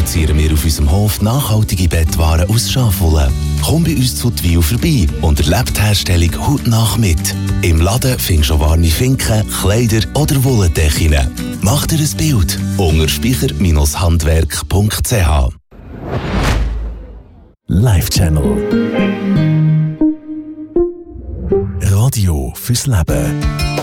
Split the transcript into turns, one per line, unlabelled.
produzieren wir auf unserem Hof nachhaltige Bettwaren aus Schafwolle. Komm bei uns zu Twil vorbei und erlebe die Herstellung hautnah mit. Im Laden findest du warme Finken, Kleider oder Wollendecken. Mach dir ein Bild unter speicher-handwerk.ch. Live Channel. Radio fürs Leben.